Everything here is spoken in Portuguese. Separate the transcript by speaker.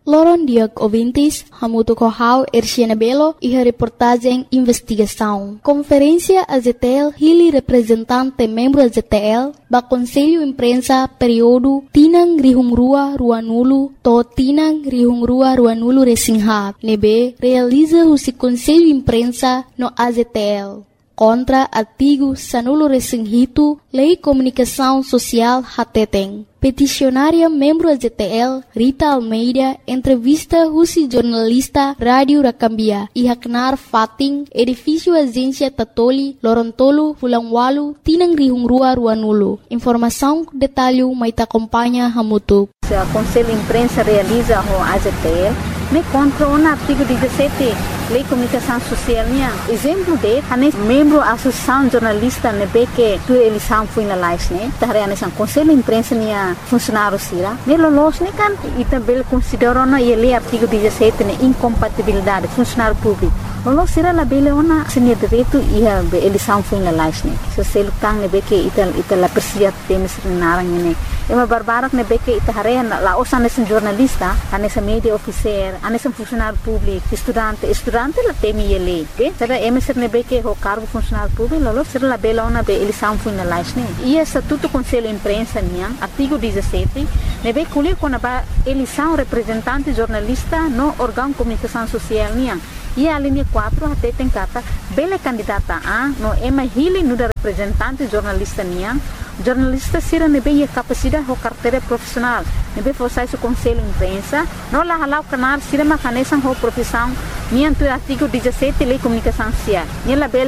Speaker 1: Loron Diag Ouvintes, Hamuto Kohau, Erciana Belo e a reportagem Investigação. Conferência AZTL, Hili representante membro AZTL, ba Conselho Imprensa período Tinang Rihungrua Ruanulu, to Tinang Rihungrua Ruanulu Resinghab, nebe realiza o Conselho Imprensa no AZTL. Contra artigo Sanulo Resinghito, Lei Comunicação Social Hateteng. Peticionária membro AZTL, Rita Almeida, entrevista Rusi jornalista Rádio Rakambia e Haknar Fating, edifício Agência Tatoli, Lorontolo, Fulangwalu, Tinang Rihungrua Ruanulu. Informação, detalhe, maita acompanha Hamutuk.
Speaker 2: O Conselho Imprensa realiza o AZTL, me contra o artigo 17, Lei Comunicação Social. Exemplo de, membro da Associação Jornalista, que tu eleição foi na live, né? Taré nessa Conselho Imprensa, funcionário sira. Nelolos, né, kan, e também considerou na lei artigo 17, né, incompatibilidade, funcionário público. Lolo sira la bele ona seni direito e a eleição foi na live, né? Se você lutar, né, que ita la persia temes narang, né? É uma barbara que que ita hare la osa nesse jornalista, nessa media officer, nesse funcionário público, estudante la temi ele, que será emeser nebe que o cargo funcionário público, lolo será la bela ona be eleição foi na live, né? E estatuto Conselho Imprensa niang artigo 17, nebe kulir com a eleição representante jornalista no órgão comunicação social niang. E a linha 4 até tem cata bela candidata a no ema hili no representante jornalista niang. Jornalista sira nebe capacidade ou carteira profissional nebe forçar o Conselho Imprensa não la halau canar sira macanesan ou profissão niang tu artigo 17 Lei Comunicação Social.